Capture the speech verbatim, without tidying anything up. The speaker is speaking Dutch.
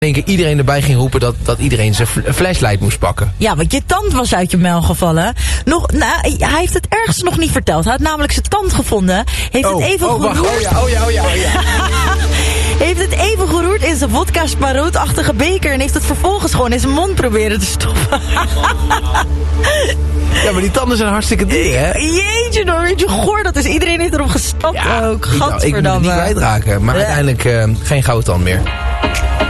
in één keer iedereen erbij ging roepen dat, dat iedereen zijn flashlight moest pakken. Ja, want je tand was uit je muil gevallen. Nog, nou, hij heeft het ergens nog niet verteld. Hij had namelijk zijn tand gevonden. Heeft oh, het even oh, geroerd. wacht, oh ja, oh ja, oh ja, oh ja. Heeft het even geroerd in zijn vodka sparootachtige beker. En heeft het vervolgens gewoon in zijn mond proberen te stoppen. Ja, maar die tanden zijn hartstikke dik, hè? Jeetje, nou weet je goor dat is. Iedereen heeft erop gestapt Ja, ook. ik, nou, ik moet het niet kwijtraken. Maar Ja. uiteindelijk uh, geen gouden tand meer.